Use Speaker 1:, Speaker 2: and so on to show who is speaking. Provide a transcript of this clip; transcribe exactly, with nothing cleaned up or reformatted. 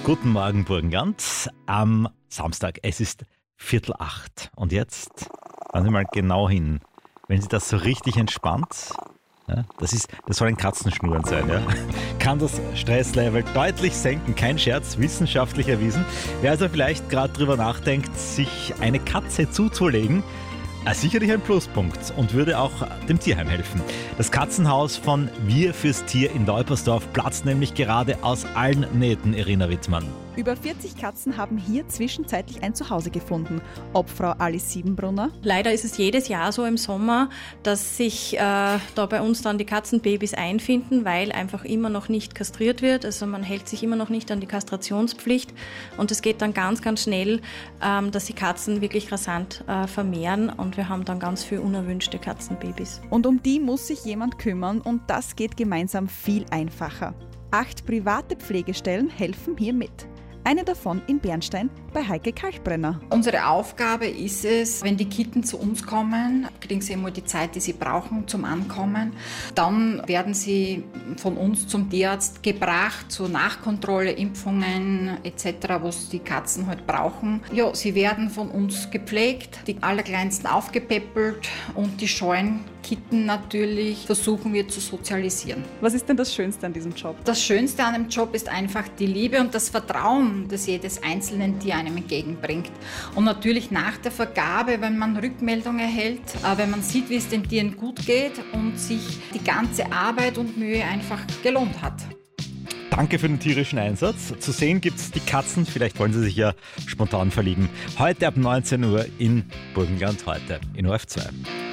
Speaker 1: Guten Morgen, Burgenland. Am Samstag, es ist Viertel acht. Und jetzt, hören Sie mal genau hin, wenn Sie das so richtig entspannt, ja, das, ist, das soll ein Katzenschnurren sein, ja, kann das Stresslevel deutlich senken. Kein Scherz, wissenschaftlich erwiesen. Wer also vielleicht gerade drüber nachdenkt, sich eine Katze zuzulegen, sicherlich ein Pluspunkt und würde auch dem Tierheim helfen. Das Katzenhaus von Wir fürs Tier in Leupersdorf platzt nämlich gerade aus allen Nähten, Irina Wittmann.
Speaker 2: Über vierzig Katzen haben hier zwischenzeitlich ein Zuhause gefunden. Ob Frau Alice Siebenbrunner?
Speaker 3: Leider ist es jedes Jahr so im Sommer, dass sich äh, da bei uns dann die Katzenbabys einfinden, weil einfach immer noch nicht kastriert wird. Also man hält sich immer noch nicht an die Kastrationspflicht und es geht dann ganz, ganz schnell, ähm, dass die Katzen wirklich rasant äh, vermehren und wir haben dann ganz viele unerwünschte Katzenbabys.
Speaker 2: Und um die muss sich jemand kümmern und das geht gemeinsam viel einfacher. Acht private Pflegestellen helfen hier mit. Eine davon in Bernstein bei Heike Kalkbrenner.
Speaker 4: Unsere Aufgabe ist es, wenn die Kitten zu uns kommen, kriegen sie immer die Zeit, die sie brauchen zum Ankommen. Dann werden sie von uns zum Tierarzt gebracht, zur Nachkontrolle, Impfungen et cetera, was die Katzen halt brauchen. Ja, sie werden von uns gepflegt, die Allerkleinsten aufgepäppelt und die scheuen Kitten natürlich versuchen wir zu sozialisieren.
Speaker 2: Was ist denn das Schönste an diesem Job?
Speaker 4: Das Schönste an dem Job ist einfach die Liebe und das Vertrauen, das jedes einzelne Tier einem entgegenbringt. Und natürlich nach der Vergabe, wenn man Rückmeldung erhält, wenn man sieht, wie es den Tieren gut geht und sich die ganze Arbeit und Mühe einfach gelohnt hat.
Speaker 1: Danke für den tierischen Einsatz. Zu sehen gibt es die Katzen, vielleicht wollen Sie sich ja spontan verlieben. Heute ab neunzehn Uhr in Burgenland, heute in O R F zwei.